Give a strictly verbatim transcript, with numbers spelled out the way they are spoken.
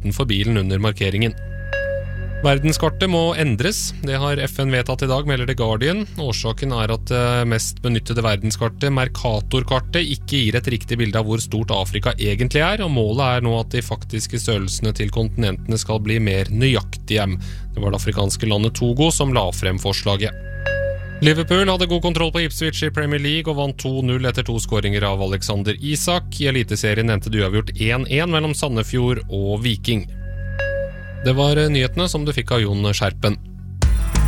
utenfor bilen under markeringen. Verdenskartet må endres. Det har F N vedtatt i dag, melder The Guardian. Årsaken er at det mest benyttede verdenskartet, Mercator-kartet, ikke gir et riktig bilde av hvor stort Afrika egentlig er, og målet er nå at de faktiske størrelsene til kontinentene skal bli mer nøyaktige. Det var det afrikanske landet Togo som la frem forslaget. Liverpool hadde god kontroll på Ipswich i Premier League og vant to null etter to skåringer av Alexander Isak. I eliteserien endte det uavgjort én én mellom Sandefjord og Viking. Det var nyhetene som du fikk av Jon Skjerpen.